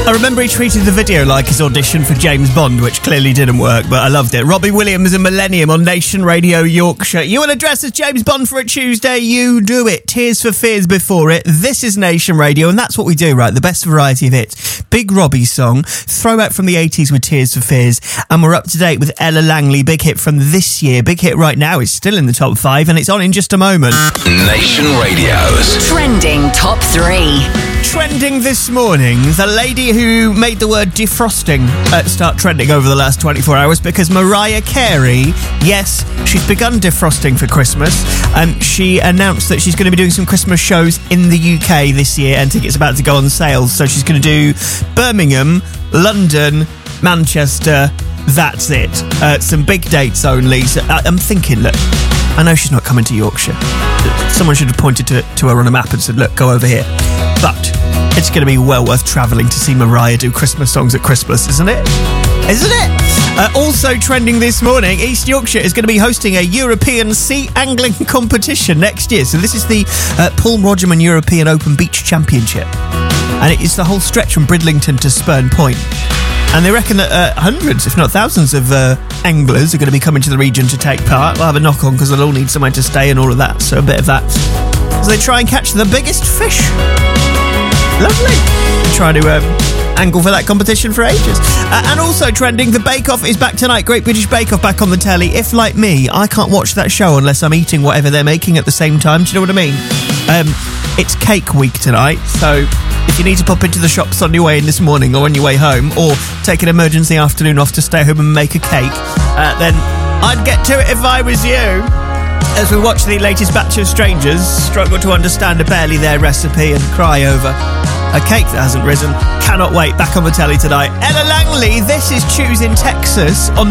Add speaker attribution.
Speaker 1: I remember he treated the video like his audition for James Bond, which clearly didn't work, but I loved it. Robbie Williams and Millennium on Nation Radio Yorkshire. You want to dress as James Bond for a Tuesday? You do it. Tears for Fears before it. This is Nation Radio, and that's what we do, right? The best variety of hits. Big Robbie song, throwback from the 80s with Tears for Fears, and we're up to date with Ella Langley, big hit from this year. Big hit right now is still in the top 5, and it's on in just a moment.
Speaker 2: Nation Radio's
Speaker 3: Trending Top 3.
Speaker 1: Trending this morning, the lady who made the word defrosting start trending over the last 24 hours because Mariah Carey, yes, she's begun defrosting for Christmas. She announced that she's going to be doing some Christmas shows in the UK this year, and tickets are about to go on sale. So she's going to do Birmingham, London, Manchester. That's it. Some big dates only. So I'm thinking, look, I know she's not coming to Yorkshire. Someone should have pointed to her on a map and said, look, go over here. But it's going to be well worth travelling to see Mariah do Christmas songs at Christmas, isn't it? Isn't it? Also trending this morning, East Yorkshire is going to be hosting a European sea angling competition next year. So this is the Paul Rogerman European Open Beach Championship. And it's the whole stretch from Bridlington to Spurn Point. And they reckon that hundreds, if not thousands, of anglers are going to be coming to the region to take part. We'll have a knock-on because they'll all need somewhere to stay and all of that. So a bit of that. As they try and catch the biggest fish. Lovely. Try to angle for that competition for ages. And also trending, the Bake Off is back tonight. Great British Bake Off back on the telly. If, like me, I can't watch that show unless I'm eating whatever they're making at the same time. Do you know what I mean? It's cake week tonight, so if you need to pop into the shops on your way in this morning or on your way home, or take an emergency afternoon off to stay home and make a cake, then I'd get to it if I was you. As we watch the latest batch of strangers struggle to understand a barely there recipe and cry over a cake that hasn't risen. Cannot wait. Back on the telly tonight. Ella Langley, this is Choosing Texas on